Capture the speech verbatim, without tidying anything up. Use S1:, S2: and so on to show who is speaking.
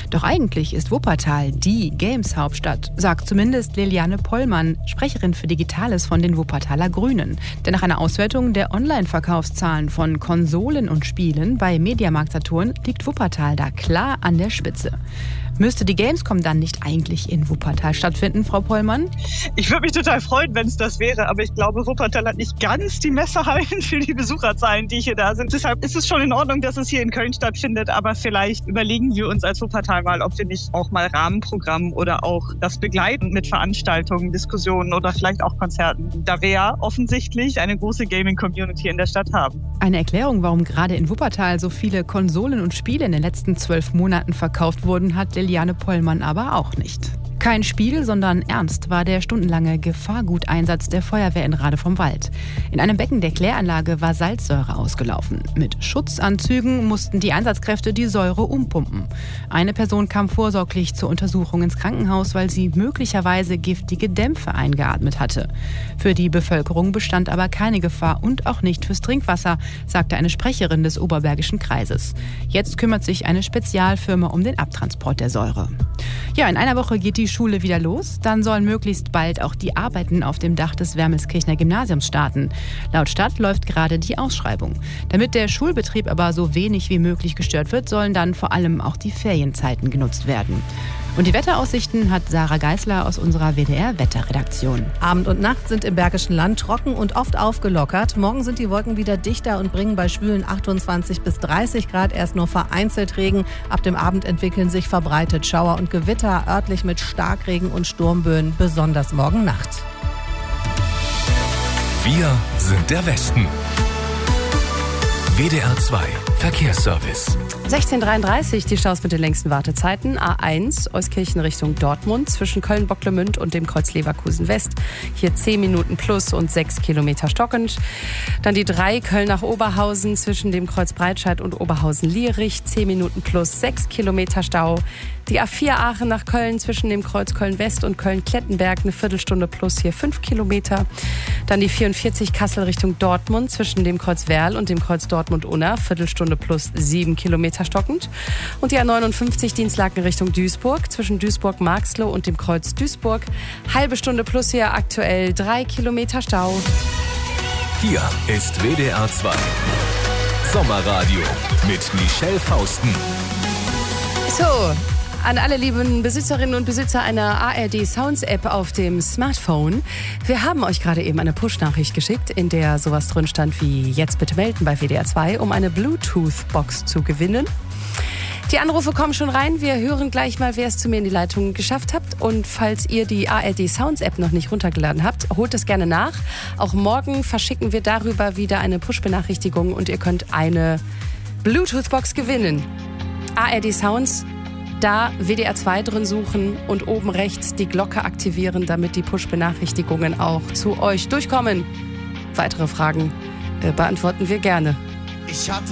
S1: Doch eigentlich ist Wuppertal die Games-Hauptstadt, sagt zumindest Liliane Pollmann, Sprecherin für Digitales von den Wuppertaler Grünen. Denn nach einer Auswertung der Online-Verkaufszahlen von Konsolen und Spielen bei Mediamarkt Saturn liegt Wuppertal da klar an der Spitze. Müsste die Gamescom dann nicht eigentlich in Wuppertal stattfinden, Frau Pollmann?
S2: Ich würde mich total freuen, wenn es das wäre, aber ich glaube, Wuppertal hat nicht ganz die Messerhallen für die Besucherzahlen, die hier da sind. Deshalb ist es schon in Ordnung, dass es hier in Köln stattfindet, aber vielleicht überlegen wir uns als Wuppertal mal, ob wir nicht auch mal Rahmenprogramm oder auch das begleiten mit Veranstaltungen, Diskussionen oder vielleicht auch Konzerten, da wir ja offensichtlich eine große Gaming-Community in der Stadt haben.
S1: Eine Erklärung, warum gerade in Wuppertal so viele Konsolen und Spiele in den letzten zwölf Monaten verkauft wurden, hat Liliane Pollmann aber auch nicht. Kein Spiel, sondern ernst war der stundenlange Gefahrguteinsatz der Feuerwehr in Rade vom Wald. In einem Becken der Kläranlage war Salzsäure ausgelaufen. Mit Schutzanzügen mussten die Einsatzkräfte die Säure umpumpen. Eine Person kam vorsorglich zur Untersuchung ins Krankenhaus, weil sie möglicherweise giftige Dämpfe eingeatmet hatte. Für die Bevölkerung bestand aber keine Gefahr und auch nicht fürs Trinkwasser, sagte eine Sprecherin des Oberbergischen Kreises. Jetzt kümmert sich eine Spezialfirma um den Abtransport der Säure. Ja, in einer Woche geht die Schule wieder los. Dann sollen möglichst bald auch die Arbeiten auf dem Dach des Wermelskirchener Gymnasiums starten. Laut Stadt läuft gerade die Ausschreibung. Damit der Schulbetrieb aber so wenig wie möglich gestört wird, sollen dann vor allem auch die Ferienzeiten genutzt werden. Und die Wetteraussichten hat Sarah Geisler aus unserer W D R-Wetterredaktion.
S3: Abend und Nacht sind im Bergischen Land trocken und oft aufgelockert. Morgen sind die Wolken wieder dichter und bringen bei schwülen achtundzwanzig bis dreißig Grad erst nur vereinzelt Regen. Ab dem Abend entwickeln sich verbreitet Schauer und Gewitter, örtlich mit Starkregen und Sturmböen, besonders morgen Nacht.
S4: Wir sind der Westen. W D R zwei Verkehrsservice.
S5: sechzehn Uhr dreiunddreißig, die Staus mit den längsten Wartezeiten. A eins, Euskirchen Richtung Dortmund, zwischen Köln-Bocklemünd und dem Kreuz Leverkusen West. Hier zehn Minuten plus und sechs Kilometer stockend. Dann die drei, Köln nach Oberhausen, zwischen dem Kreuz Breitscheid und Oberhausen-Lierich, zehn Minuten plus sechs Kilometer Stau. Die A vier Aachen nach Köln, zwischen dem Kreuz Köln-West und Köln-Klettenberg, eine Viertelstunde plus, hier fünf Kilometer. Dann die vierundvierzig Kassel Richtung Dortmund, zwischen dem Kreuz Werl und dem Kreuz Dortmund-Unna, Viertelstunde plus sieben Kilometer stockend. Und die A neunundfünfzig Dienstlaken Richtung Duisburg, zwischen Duisburg-Marxloh und dem Kreuz Duisburg, halbe Stunde plus, hier aktuell drei Kilometer Stau.
S4: Hier ist W D R zwei Sommerradio mit Michelle Fausten.
S5: So, an alle lieben Besitzerinnen und Besitzer einer A R D Sounds App auf dem Smartphone. Wir haben euch gerade eben eine Push-Nachricht geschickt, in der sowas drin stand wie jetzt bitte melden bei W D R zwei, um eine Bluetooth-Box zu gewinnen. Die Anrufe kommen schon rein. Wir hören gleich mal, wer es zu mir in die Leitung geschafft hat. Und falls ihr die A R D Sounds App noch nicht runtergeladen habt, holt es gerne nach. Auch morgen verschicken wir darüber wieder eine Push-Benachrichtigung und ihr könnt eine Bluetooth-Box gewinnen. A R D Sounds, da W D R zwei drin suchen und oben rechts die Glocke aktivieren, damit die Push-Benachrichtigungen auch zu euch durchkommen. Weitere Fragen äh, beantworten wir gerne.
S6: Ich hatte